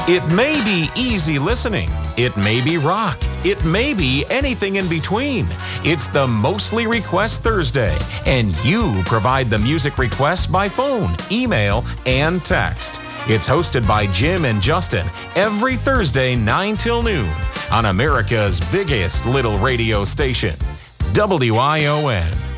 It may be easy listening. It may be rock. It may be anything in between. It's the Mostly Request Thursday, and you provide the music requests by phone, email, and text. It's hosted by Jim and Justin every Thursday, 9 till noon, on America's biggest little radio station, WION.